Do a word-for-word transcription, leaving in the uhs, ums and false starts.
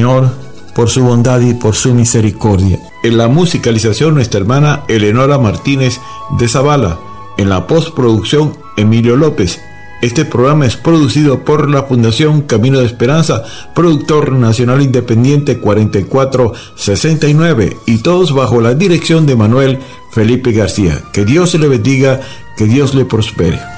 Señor por su bondad y por su misericordia. En la musicalización, nuestra hermana Eleonora Martínez de Zavala. En la postproducción, Emilio López. Este programa es producido por la Fundación Camino de Esperanza, productor nacional independiente cuarenta y cuatro sesenta y nueve, y todos bajo la dirección de Manuel Felipe García. Que Dios le bendiga, que Dios le prospere.